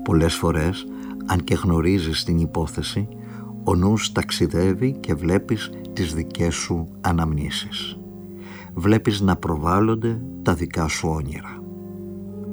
Πολλές φορές, αν και γνωρίζεις την υπόθεση, ο νους ταξιδεύει και βλέπεις τις δικές σου αναμνήσεις. Βλέπεις να προβάλλονται τα δικά σου όνειρα.